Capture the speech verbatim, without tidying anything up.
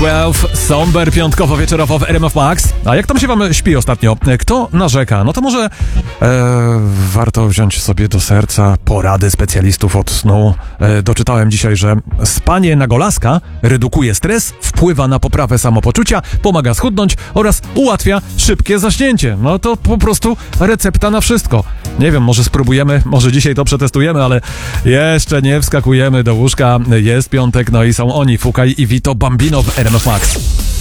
dwanaście, somber, piątkowo, wieczorowo w R M F Max. A jak tam się wam śpi ostatnio? Kto narzeka? No to może e, warto wziąć sobie do serca porady specjalistów od snu. E, doczytałem dzisiaj, że spanie na golaska redukuje stres, wpływa na poprawę samopoczucia, pomaga schudnąć oraz ułatwia szybkie zaśnięcie. No to po prostu recepta na wszystko. Nie wiem, może spróbujemy, może dzisiaj to przetestujemy, ale jeszcze nie wskakujemy do łóżka. Jest piątek, no i są oni, Fukaj i Vito Bambino w R M F Max.